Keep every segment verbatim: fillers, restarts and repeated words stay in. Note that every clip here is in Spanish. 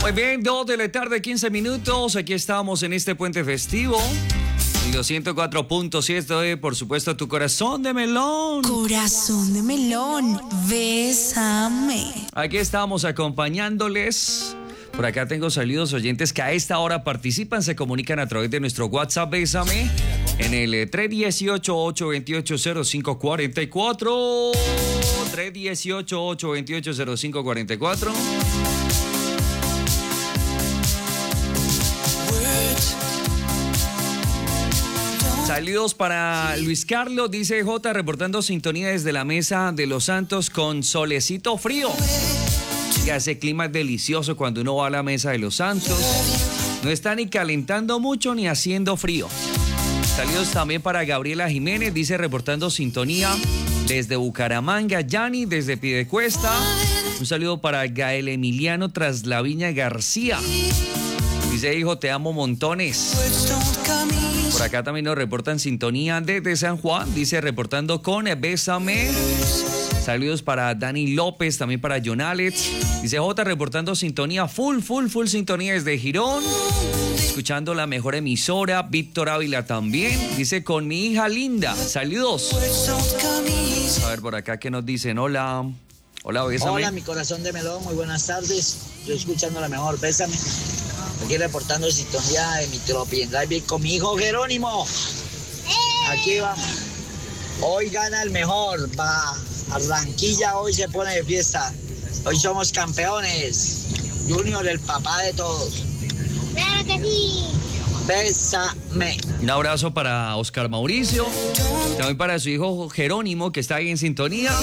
Muy bien, dos de la tarde, quince minutos. Aquí estamos en este puente festivo. Y los ciento cuatro punto siete, por supuesto, tu corazón de melón. Corazón de melón, bésame. Aquí estamos acompañándoles. Por acá tengo saludos oyentes que a esta hora participan, se comunican a través de nuestro WhatsApp Bésame en el tres uno ocho, ocho dos ocho, cero cinco cuatro cuatro. tres uno ocho, ocho dos ocho, cero cinco cuatro cuatro. Saludos para Luis Carlos, dice J, reportando sintonía desde la mesa de Los Santos con solecito frío. Que hace clima delicioso cuando uno va a la mesa de Los Santos. No está ni calentando mucho ni haciendo frío. Saludos también para Gabriela Jiménez, dice reportando sintonía desde Bucaramanga. Yanni desde Piedecuesta. Un saludo para Gael Emiliano Traslaviña García. Dice, hijo, te amo montones. Por acá también nos reportan sintonía desde San Juan. Dice, reportando con Bésame. Saludos para Dani López, también para John Alex. Dice, J, reportando sintonía full, full, full sintonía desde Girón. Escuchando la mejor emisora. Víctor Ávila también. Dice, con mi hija linda. Saludos. A ver, por acá, ¿qué nos dicen? Hola. Hola, Bésame. Hola, mi corazón de melón. Muy buenas tardes. Yo escuchando la mejor. Bésame. Aquí reportando sintonía de mi tropi en Drive con mi hijo Jerónimo. Aquí va. Hoy gana el mejor. Va. Barranquilla hoy se pone de fiesta. Hoy somos campeones. Junior, el papá de todos. ¡Claro que sí! Bésame. Un abrazo para Oscar Mauricio. También para su hijo Jerónimo, que está ahí en sintonía.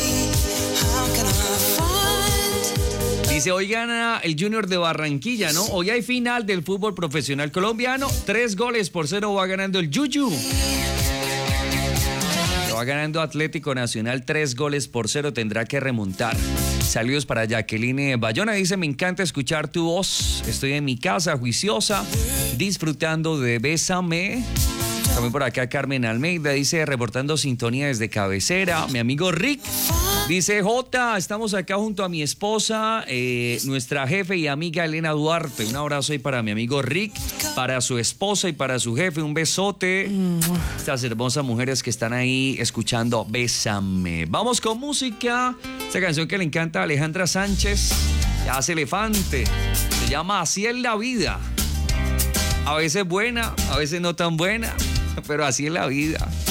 Dice, hoy gana el Junior de Barranquilla, ¿no? Hoy hay final del fútbol profesional colombiano. Tres goles por cero va ganando el Yuyu. Va ganando Atlético Nacional, tres goles por cero, tendrá que remontar. Saludos para Jacqueline Bayona, dice, me encanta escuchar tu voz. Estoy en mi casa, juiciosa, disfrutando de Bésame. También por acá Carmen Almeida dice, reportando sintonía desde Cabecera. Mi amigo Rick dice, Jota, estamos acá junto a mi esposa, eh, nuestra jefe y amiga Elena Duarte. Un abrazo ahí para mi amigo Rick, para su esposa y para su jefe. Un besote. Estas hermosas mujeres que están ahí escuchando Bésame. Vamos con música. Esta canción que le encanta a Alejandra Sánchez, ya hace elefante. Se llama Así es la vida. A veces buena, a veces no tan buena, pero así es la vida.